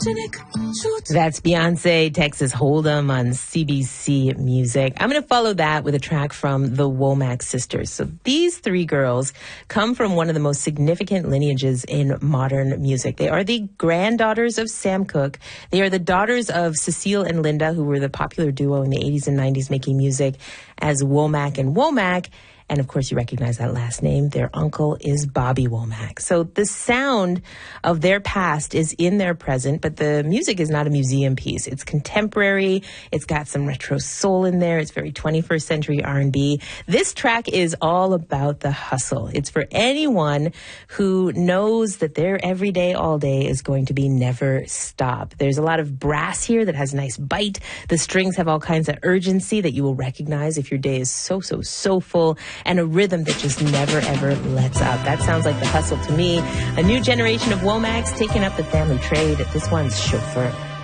That's Beyonce, Texas Hold'em on CBC Music. I'm going to follow that with a track from the Womack sisters. So these three girls come from one of the most significant lineages in modern music. They are the granddaughters of Sam Cooke. They are the daughters of Cecile and Linda, who were the popular duo in the 80s and 90s making music as Womack and Womack. And of course, you recognize that last name. Their uncle is Bobby Womack. So the sound of their past is in their present, but the music is not a museum piece. It's contemporary. It's got some retro soul in there. It's very 21st century R&B. This track is all about the hustle. It's for anyone who knows that their every day, all day is going to be never stop. There's a lot of brass here that has a nice bite. The strings have all kinds of urgency that you will recognize if your day is so full. And a rhythm that just never, ever lets up. That sounds like the hustle to me. A new generation of Womacks taking up the family trade. This one's Chauffeur.